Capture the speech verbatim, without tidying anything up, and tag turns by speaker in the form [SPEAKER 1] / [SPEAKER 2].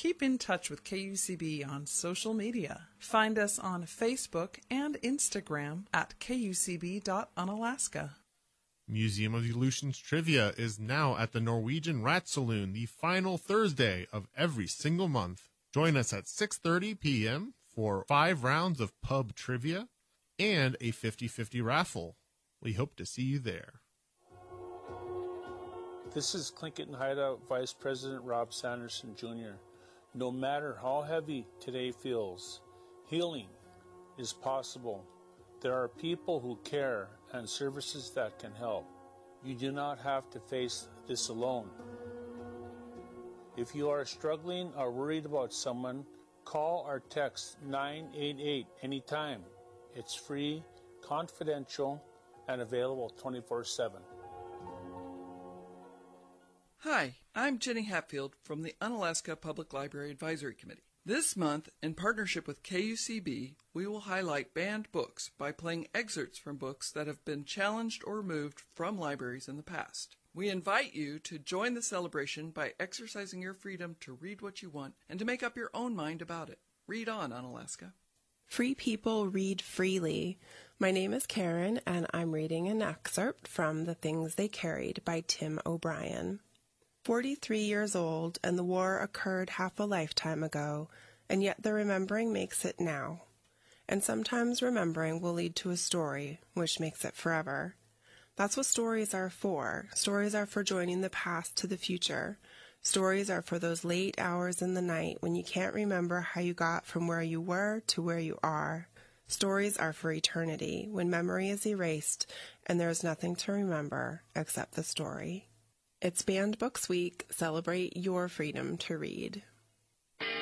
[SPEAKER 1] Keep in touch with K U C B on social media. Find us on Facebook and Instagram at k u c b dot unalaska.
[SPEAKER 2] Museum of Aleutians Trivia is now at the Norwegian Rat Saloon the final Thursday of every single month. Join us at six thirty p.m. for five rounds of pub trivia and a fifty-fifty raffle. We hope to see you there.
[SPEAKER 3] This is Clinton Hideout Vice President Rob Sanderson, Junior No matter how heavy today feels, healing is possible. There are people who care and services that can help. You do not have to face this alone. If you are struggling or worried about someone, call or text nine eight eight anytime. It's free, confidential, and available twenty-four seven.
[SPEAKER 4] Hi, I'm Jenny Hatfield from the Unalaska Public Library Advisory Committee. This month, in partnership with K U C B, we will highlight banned books by playing excerpts from books that have been challenged or removed from libraries in the past. We invite you to join the celebration by exercising your freedom to read what you want and to make up your own mind about it. Read on, Unalaska.
[SPEAKER 5] Free people read freely. My name is Karen, and I'm reading an excerpt from The Things They Carried by Tim O'Brien. Forty-three years old, and the war occurred half a lifetime ago, and yet the remembering makes it now. And sometimes remembering will lead to a story, which makes it forever. That's what stories are for. Stories are for joining the past to the future. Stories are for those late hours in the night when you can't remember how you got from where you were to where you are. Stories are for eternity, when memory is erased and there is nothing to remember except the story. It's Banned Books Week. Celebrate your freedom to read.